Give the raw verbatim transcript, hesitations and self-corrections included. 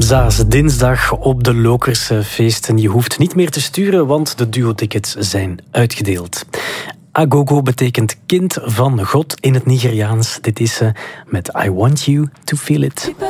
Zaas, dinsdag op de Lokerse feesten. Je hoeft niet meer te sturen, want de duo-tickets zijn uitgedeeld. Agogo betekent kind van God in het Nigeriaans. Dit is ze met I Want You To Feel It.